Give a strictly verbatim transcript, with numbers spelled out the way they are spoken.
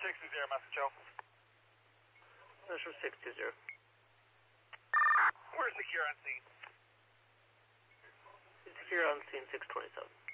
six two zero, message Joe. Metro six two zero. We're secure on scene. Secure on scene six twenty-seven.